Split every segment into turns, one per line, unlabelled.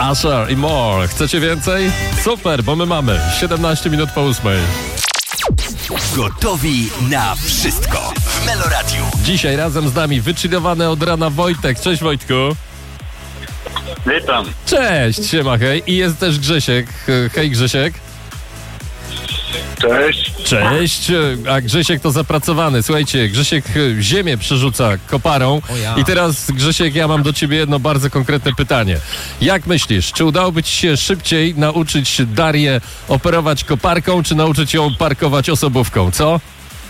Usher i More. Chcecie więcej? Super, bo my mamy 17 minut po 8.
Gotowi na wszystko w Meloradiu.
Dzisiaj razem z nami wychillowany od rana Wojtek. Cześć Wojtku.
Witam.
Cześć, siema, hej. I jest też Grzesiek. Hej Grzesiek.
Cześć.
Cześć, a Grzesiek to zapracowany. Słuchajcie, Grzesiek ziemię przerzuca koparą. I teraz Grzesiek, ja mam do ciebie jedno bardzo konkretne pytanie. Jak myślisz, czy udałoby ci się szybciej nauczyć Darię operować koparką, czy nauczyć ją parkować osobówką, co?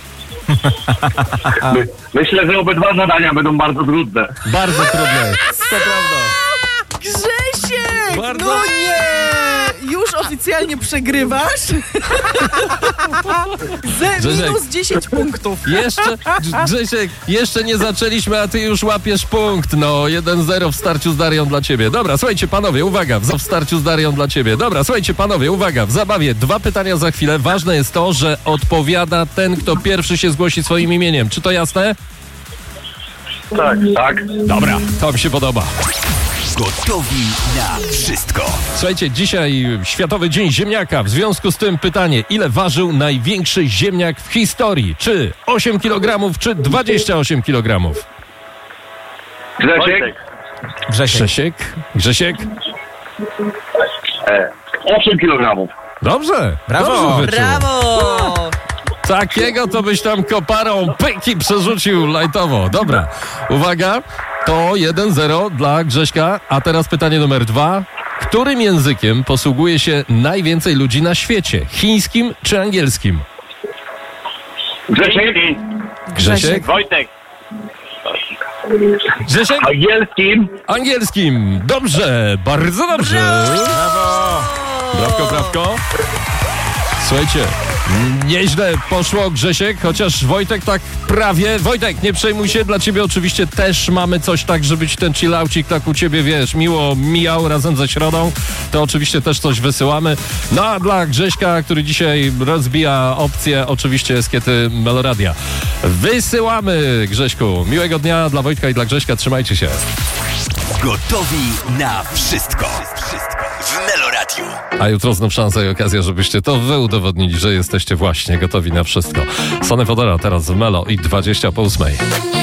Myślę, że obydwa zadania będą bardzo trudne.
Bardzo trudne, to prawda.
Grzesiek!
Bardzo-
No nie! Już oficjalnie przegrywasz.
Grzesiek.
Minus 10 punktów.
Jeszcze, Grzesiek, jeszcze nie zaczęliśmy, a ty już łapiesz punkt. No, 1-0 w starciu z Darią dla ciebie. Dobra, słuchajcie panowie, uwaga, w starciu z Darią dla ciebie. Dobra, słuchajcie panowie, uwaga, w zabawie 2 pytania za chwilę. Ważne jest to, że odpowiada ten, kto pierwszy się zgłosi swoim imieniem. Czy to jasne?
Tak. Tak.
Dobra, to mi się podoba.
Gotowi na wszystko.
Słuchajcie, dzisiaj Światowy Dzień Ziemniaka. W związku z tym pytanie, ile ważył największy ziemniak w historii? Czy 8 kg, czy 28 kg?
Grzesiek.
Grzesiek?
8 kg.
Dobrze.
Brawo!
Dobrze wyczuł.
Brawo!
Takiego to byś tam koparą pyki przerzucił lajtowo. Dobra, uwaga, to 1-0 dla Grześka. A teraz pytanie numer 2. Którym językiem posługuje się najwięcej ludzi na świecie? Chińskim czy angielskim?
Grzesiek.
Grzesiek?
Wojtek.
Grzesiek?
Angielskim.
Angielskim. Dobrze, bardzo dobrze. Brawko. Słuchajcie, nieźle poszło Grzesiek, chociaż Wojtek tak prawie. Wojtek, nie przejmuj się, dla ciebie oczywiście też mamy coś tak, żeby ci ten chillaucik tak u ciebie, wiesz, miło mijał razem ze środą, to oczywiście też coś wysyłamy. No a dla Grześka, który dzisiaj rozbija opcję, oczywiście Eskiety Meloradia. Wysyłamy, Grześku. Miłego dnia dla Wojtka i dla Grześka, trzymajcie się.
Gotowi na wszystko w Meloradiu.
A jutro znów szansa i okazja, żebyście to wy udowodnili, że jesteście właśnie gotowi na wszystko. Sony Fodera teraz w Melo i 20 po 8.